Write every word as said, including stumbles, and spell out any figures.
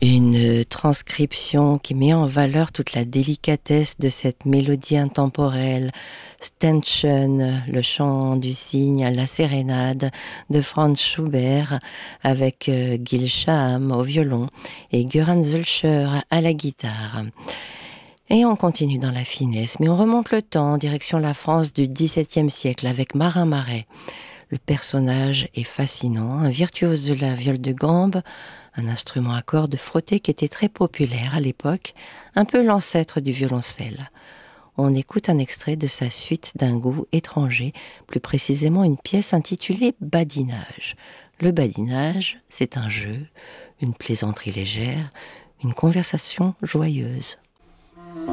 Une transcription qui met en valeur toute la délicatesse de cette mélodie intemporelle. Ständchen, le chant du cygne, la sérénade de Franz Schubert avec euh, Gil Shaham au violon et Göran Zölscher à la guitare. Et on continue dans la finesse, mais on remonte le temps en direction la France du dix-septième siècle avec Marin Marais. Le personnage est fascinant, un virtuose de la viole de gambe, un instrument à cordes frottées qui était très populaire à l'époque, un peu l'ancêtre du violoncelle. On écoute un extrait de sa suite d'un goût étranger, plus précisément une pièce intitulée Badinage. Le badinage, c'est un jeu, une plaisanterie légère, une conversation joyeuse.